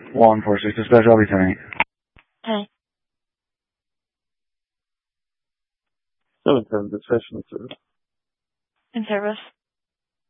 146 to special, I'll be 10-8. Hey. 7-10, discussion service. In service.